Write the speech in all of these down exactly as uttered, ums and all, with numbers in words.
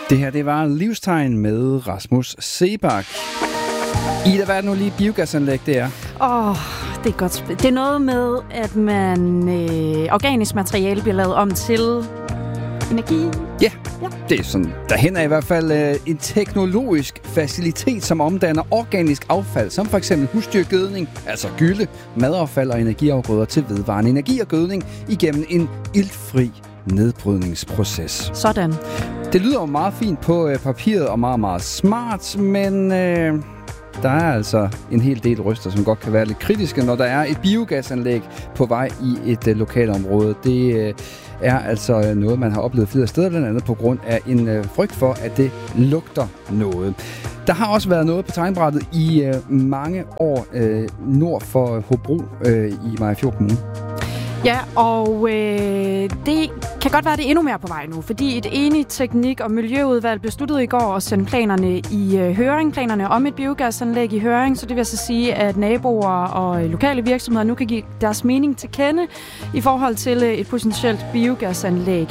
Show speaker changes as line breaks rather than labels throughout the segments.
Det her, det var Livstegn med Rasmus Seebach. Ida, hvad er det nu lige biogasanlæg, det er?
Åh, oh, det er godt. Det er noget med, at man øh, organisk materiale bliver lavet om til energi.
Ja, ja. Det er sådan, derhen er i hvert fald øh, en teknologisk facilitet, som omdanner organisk affald, som for eksempel husdyrgødning, altså gylde, madaffald og energiafgrøder til vedvarende energi og gødning igennem en iltfri nedbrydningsproces.
Sådan.
Det lyder jo meget fint på øh, papiret og meget, meget smart, men øh, der er altså en hel del røster, som godt kan være lidt kritiske, når der er et biogasanlæg på vej i et øh, lokalområde. Det øh, er altså noget, man har oplevet flere steder, blandt andet på grund af en øh, frygt for, at det lugter noget. Der har også været noget på tegnbrættet i øh, mange år øh, nord for Hobro øh, i Mariagerfjord Kommune.
Ja, og øh, det kan godt være, det er endnu mere på vej nu, fordi et enigt teknik- og miljøudvalg besluttede i går at sende planerne i øh, høring, planerne om et biogasanlæg i høring, så det vil altså sige, at naboer og lokale virksomheder nu kan give deres mening til kende i forhold til øh, et potentielt biogasanlæg.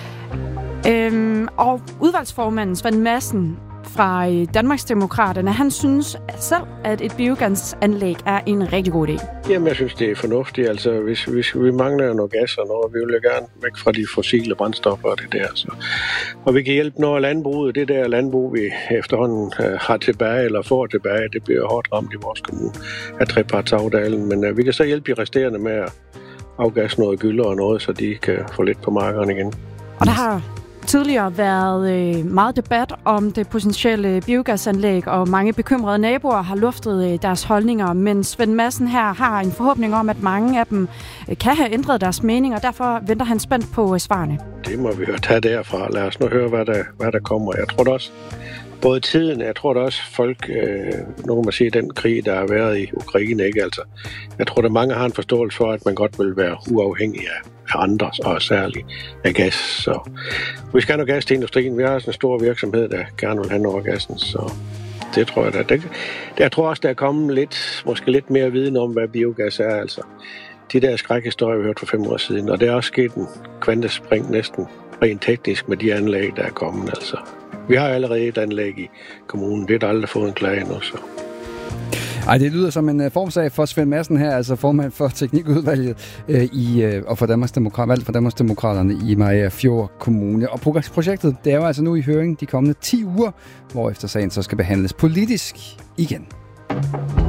Øhm, og udvalgsformanden Svend Madsen fra Danmarksdemokraterne, han synes selv, at et biogasanlæg er en rigtig god idé.
Jamen, jeg synes, det er fornuftigt. Altså, hvis, hvis vi mangler noget gas og noget, vi vil jo gerne væk fra de fossile brændstoffer og det der. Så. Og vi kan hjælpe noget af landbruget. Det der landbrug, vi efterhånden uh, har tilbage eller får tilbage, det bliver hårdt ramt i vores kommune af trepartsaftalen. Men uh, vi kan så hjælpe de resterende med at afgasse noget gylder og noget, så de kan få lidt på markerne igen.
Og der har tidligere været øh, meget debat om det potentielle biogasanlæg, og mange bekymrede naboer har luftet øh, deres holdninger, men Svend Madsen her har en forhåbning om, at mange af dem øh, kan have ændret deres mening, og derfor venter han spændt på øh, svarene.
Det må vi jo tage derfra. Lad os nu høre, hvad der, hvad der kommer. Jeg tror da også, både tiden, jeg tror da også folk, øh, nu kan man sige, den krig, der har været i Ukraine, ikke altså. Jeg tror, at mange har en forståelse for, at man godt vil være uafhængig af andre, og særligt af gas. Så vi skal have noget gas til industrien. Vi har også en stor virksomhed, der gerne vil have noget af gassen, så det tror jeg da. Det, jeg tror også, der er kommet lidt, måske lidt mere viden om, hvad biogas er. Altså, de der skrækhistorier, vi hørte for fem år siden, og det er også sket en kvantespring næsten rent teknisk med de anlæg, der er kommet. Altså, vi har allerede et anlæg i kommunen. Det er der aldrig fået en klage endnu, så.
Ej, det lyder som en uh, formsag for Svend Madsen her, altså formand for teknikudvalget uh, i, uh, og for Danmarksdemokrat, valgt for Danmarksdemokraterne i Mariagerfjord Kommune. Og projektet, det er jo altså nu i høring de kommende ti uger, hvor efter sagen så skal behandles politisk igen.